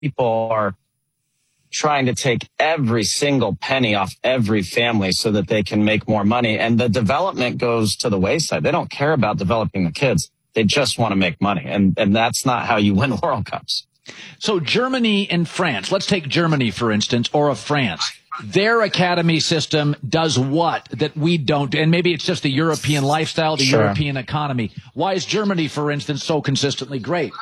people are trying to take every single penny off every family so that they can make more money. And the development goes to the wayside. They don't care about developing the kids. They just want to make money. And that's not how you win World Cups. So Germany and France, let's take Germany, for instance, or France. Their academy system does what that we don't? And maybe it's just the European lifestyle, the European economy. Why is Germany, for instance, so consistently great?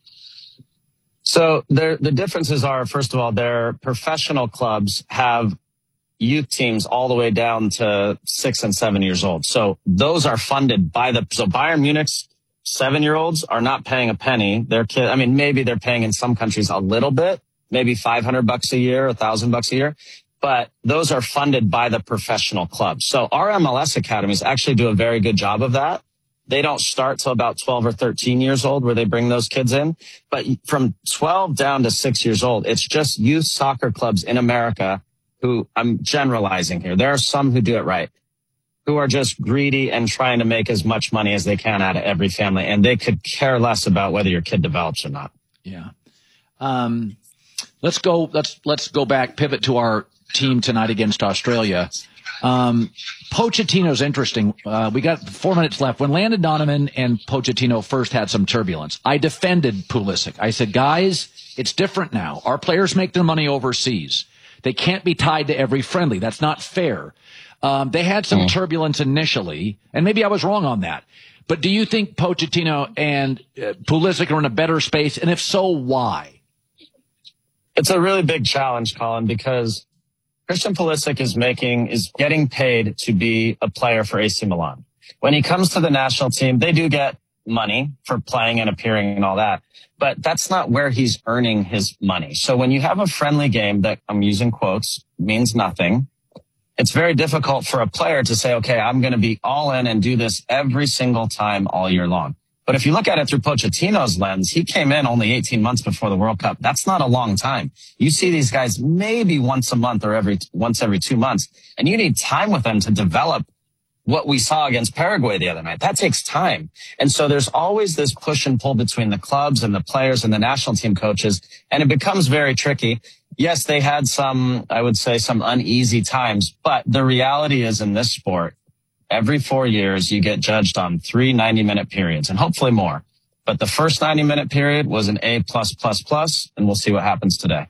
So the differences are, first of all, their professional clubs have youth teams all the way down to 6 and 7 years old. So those are funded by so Bayern Munich's 7-year-olds are not paying a penny. Their kid, I mean, maybe they're paying in some countries a little bit, maybe $500 a year, $1,000 a year, but those are funded by the professional clubs. So our MLS academies actually do a very good job of that. They don't start till about 12 or 13 years old where they bring those kids in. But from 12 down to 6 years old, it's just youth soccer clubs in America who, I'm generalizing here. There are some who do it right, who are just greedy and trying to make as much money as they can out of every family. And they could care less about whether your kid develops or not. Yeah. Let's go back, pivot to our team tonight against Australia. Pochettino's interesting. We got 4 minutes left. When Landon Donovan and Pochettino first had some turbulence, I defended Pulisic. I said, guys, it's different now. Our players make their money overseas. They can't be tied to every friendly. That's not fair. They had some turbulence initially, and maybe I was wrong on that. But do you think Pochettino and Pulisic are in a better space? And if so, why? It's a really big challenge, Colin, because Christian Pulisic is getting paid to be a player for AC Milan. When he comes to the national team, they do get money for playing and appearing and all that, but that's not where he's earning his money. So when you have a friendly game that, I'm using quotes, means nothing, it's very difficult for a player to say, okay, I'm going to be all in and do this every single time all year long. But if you look at it through Pochettino's lens, he came in only 18 months before the World Cup. That's not a long time. You see these guys maybe once a month or once every 2 months, and you need time with them to develop what we saw against Paraguay the other night. That takes time. And so there's always this push and pull between the clubs and the players and the national team coaches, and it becomes very tricky. Yes, they had some uneasy times, but the reality is in this sport, every 4 years, you get judged on 3 90-minute periods and hopefully more. But the first 90-minute period was an A+++, and we'll see what happens today.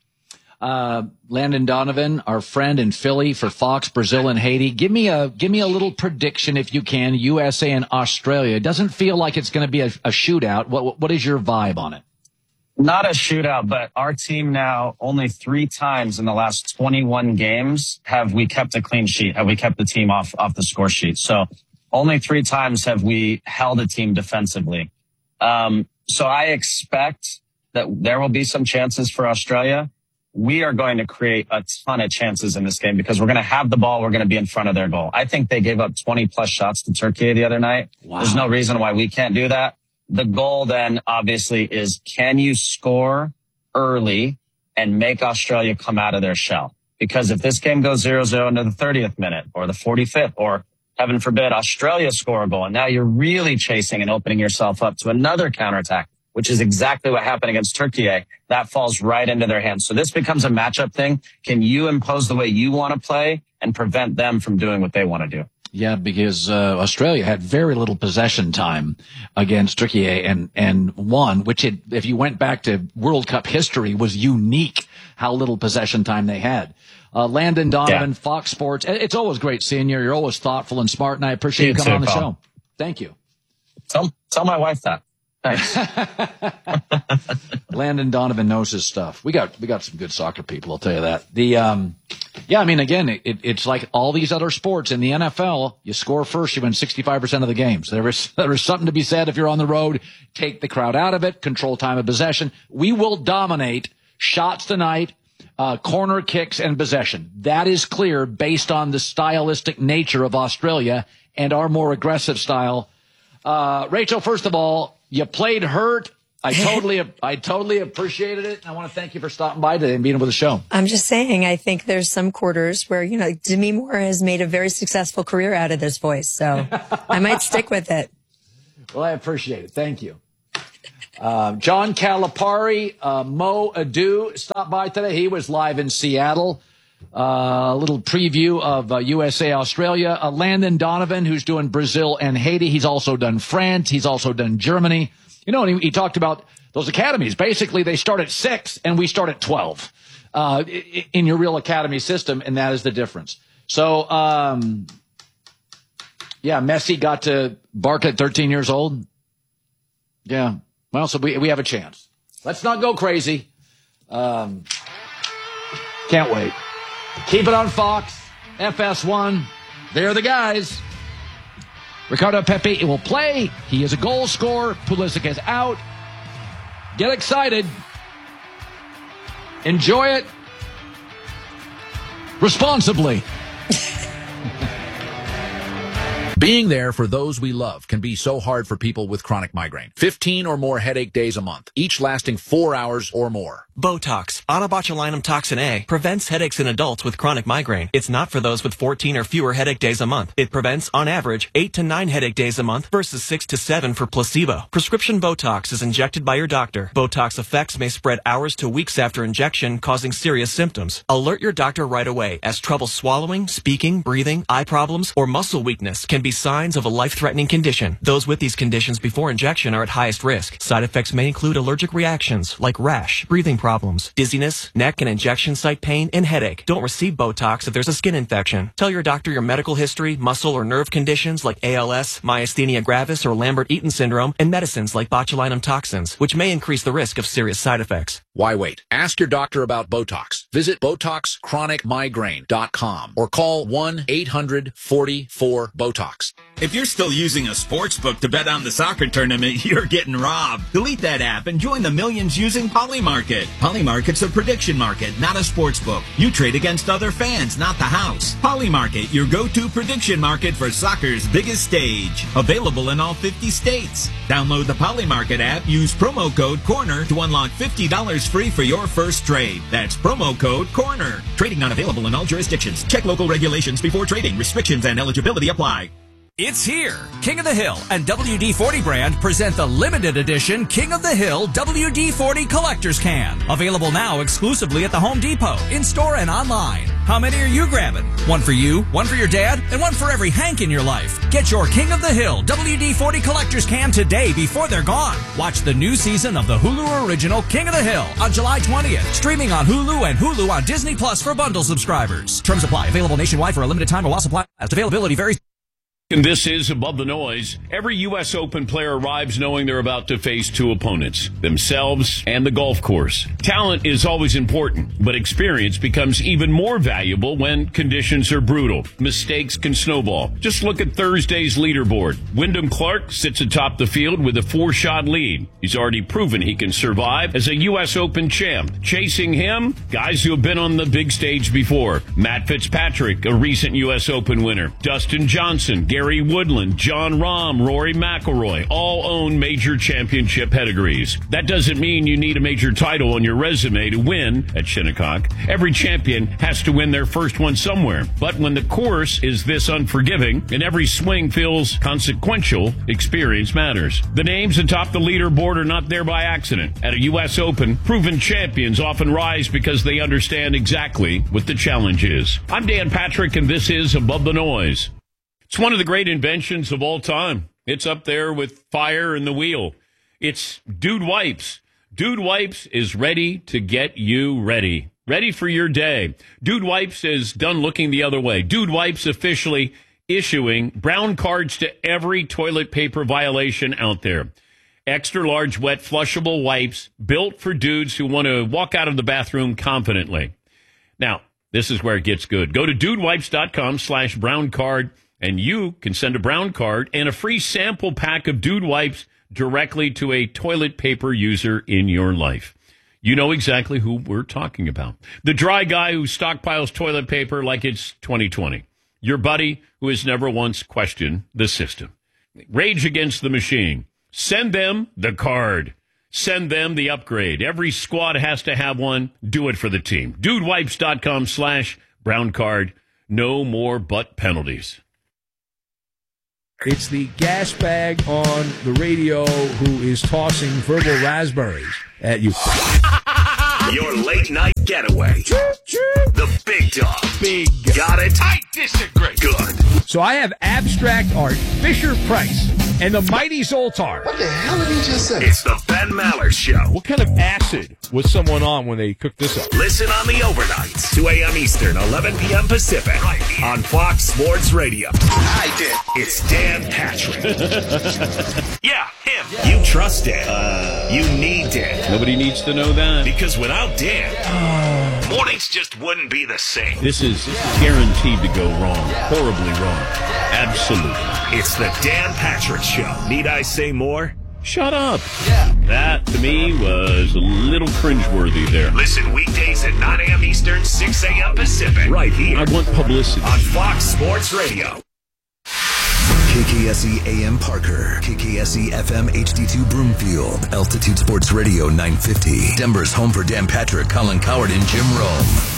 Landon Donovan, our friend in Philly for Fox, Brazil and Haiti. Give me a little prediction if you can. USA and Australia. It doesn't feel like it's going to be a shootout. What is your vibe on it? Not a shootout, but our team now, only 3 times in the last 21 games have we kept a clean sheet, have we kept the team off the score sheet. So only 3 times have we held a team defensively. So I expect that there will be some chances for Australia. We are going to create a ton of chances in this game because we're going to have the ball. We're going to be in front of their goal. I think they gave up 20+ shots to Turkey the other night. Wow. There's no reason why we can't do that. The goal then obviously is, can you score early and make Australia come out of their shell? Because if this game goes 0-0 into the 30th minute or the 45th, or heaven forbid, Australia score a goal, and now you're really chasing and opening yourself up to another counterattack, which is exactly what happened against Turkey. That falls right into their hands. So this becomes a matchup thing. Can you impose the way you want to play and prevent them from doing what they want to do? Yeah, because Australia had very little possession time against Turkey and won, which if you went back to World Cup history, was unique how little possession time they had. Landon Donovan, Fox Sports. It's always great seeing you. You're always thoughtful and smart, and I appreciate you coming on the show. Thank you. Tell my wife that. Thanks. Landon Donovan knows his stuff. We got some good soccer people, I'll tell you that. I mean, again, it's like all these other sports. In the NFL, you score first, you win 65% of the games. There is something to be said if you're on the road. Take the crowd out of it, control time of possession. We will dominate shots tonight, corner kicks, and possession. That is clear based on the stylistic nature of Australia and our more aggressive style. Rachel, first of all, you played hurt. I totally appreciated it. I want to thank you for stopping by today and being with the show. I'm just saying, I think there's some quarters where, Demi Moore has made a very successful career out of this voice. So I might stick with it. Well, I appreciate it. Thank you. John Calipari, Mo Adu stopped by today. He was live in Seattle. A little preview of USA, Australia. Landon Donovan, who's doing Brazil and Haiti. He's also done France. He's also done Germany. And he talked about those academies. Basically, they start at 6 and we start at 12 in your real academy system, and that is the difference. So, Messi got to bark at 13 years old. Yeah. Well, so we have a chance. Let's not go crazy. Can't wait. Keep it on Fox, FS1. They're the guys. Ricardo Pepi will play. He is a goal scorer. Pulisic is out. Get excited. Enjoy it responsibly. Being there for those we love can be so hard for people with chronic migraine. 15 or more headache days a month, each lasting 4 hours or more. Botox, onabotulinum toxin A, prevents headaches in adults with chronic migraine. It's not for those with 14 or fewer headache days a month. It prevents, on average, 8 to 9 headache days a month versus 6 to 7 for placebo. Prescription Botox is injected by your doctor. Botox effects may spread hours to weeks after injection, causing serious symptoms. Alert your doctor right away, as trouble swallowing, speaking, breathing, eye problems, or muscle weakness can be signs of a life-threatening condition. Those with these conditions before injection are at highest risk. Side effects may include allergic reactions like rash, breathing problems, dizziness, neck and injection site pain, and headache. Don't receive Botox if there's a skin infection. Tell your doctor your medical history, muscle or nerve conditions like ALS, myasthenia gravis, or Lambert-Eaton syndrome, and medicines like botulinum toxins, which may increase the risk of serious side effects. Why wait? Ask your doctor about Botox. Visit BotoxChronicMigraine.com or call 1-800-44-BOTOX. If you're still using a sports book to bet on the soccer tournament, you're getting robbed. Delete that app and join the millions using Polymarket. Polymarket's a prediction market, not a sports book. You trade against other fans, not the house. Polymarket, your go-to prediction market for soccer's biggest stage. Available in all 50 states. Download the Polymarket app, use promo code CORNER to unlock $50 free for your first trade. That's promo code CORNER. Trading not available in all jurisdictions. Check local regulations before trading. Restrictions and eligibility apply. It's here. King of the Hill and WD-40 brand present the limited edition King of the Hill WD-40 Collector's Can. Available now exclusively at the Home Depot, in-store and online. How many are you grabbing? One for you, one for your dad, and one for every Hank in your life. Get your King of the Hill WD-40 Collector's Can today before they're gone. Watch the new season of the Hulu original King of the Hill on July 20th. Streaming on Hulu and Hulu on Disney Plus for bundle subscribers. Terms apply. Available nationwide for a limited time while supply. As availability varies. And this is Above the Noise. Every U.S. Open player arrives knowing they're about to face two opponents, themselves and the golf course. Talent is always important, but experience becomes even more valuable when conditions are brutal. Mistakes can snowball. Just look at Thursday's leaderboard. Wyndham Clark sits atop the field with a 4-shot lead. He's already proven he can survive as a U.S. Open champ. Chasing him, guys who have been on the big stage before. Matt Fitzpatrick, a recent U.S. Open winner. Dustin Johnson, Gary Woodland, John Rahm, Rory McIlroy, all own major championship pedigrees. That doesn't mean you need a major title on your resume to win at Shinnecock. Every champion has to win their first one somewhere. But when the course is this unforgiving and every swing feels consequential, experience matters. The names atop the leaderboard are not there by accident. At a U.S. Open, proven champions often rise because they understand exactly what the challenge is. I'm Dan Patrick, and this is Above the Noise. It's one of the great inventions of all time. It's up there with fire and the wheel. It's Dude Wipes. Dude Wipes is ready to get you ready. Ready for your day. Dude Wipes is done looking the other way. Dude Wipes officially issuing brown cards to every toilet paper violation out there. Extra large wet flushable wipes built for dudes who want to walk out of the bathroom confidently. Now, this is where it gets good. Go to dudewipes.com/brown card. And you can send a brown card and a free sample pack of Dude Wipes directly to a toilet paper user in your life. You know exactly who we're talking about. The dry guy who stockpiles toilet paper like it's 2020. Your buddy who has never once questioned the system. Rage Against the Machine. Send them the card. Send them the upgrade. Every squad has to have one. Do it for the team. Dudewipes.com/brown card. No more butt penalties. It's the gas bag on the radio who is tossing verbal raspberries at you. Your late night getaway. The big dog. Big. Got it? I disagree. Good. So I have abstract art, Fisher-Price, and the mighty Zoltar. What the hell did he just say? It's the Ben Maller Show. What kind of acid was someone on when they cooked this up? Listen on the overnights, 2 a.m. Eastern, 11 p.m. Pacific, right here on Fox Sports Radio. I did. It's Dan Patrick. Yeah, him. Yeah. You trust Dan. You need Dan. Nobody needs to know that. Because without Dan, mornings just wouldn't be the same. This is guaranteed to go wrong. Horribly wrong. Absolutely. It's the Dan Patrick Show. Need I say more? Shut up. Yeah. That, to me, was a little cringeworthy there. Listen weekdays at 9 a.m. Eastern, 6 a.m. Pacific. Right here. I want publicity. On Fox Sports Radio. KKSE AM Parker, KKSE FM HD2 Broomfield, Altitude Sports Radio 950, Denver's home for Dan Patrick, Colin Coward, and Jim Rome.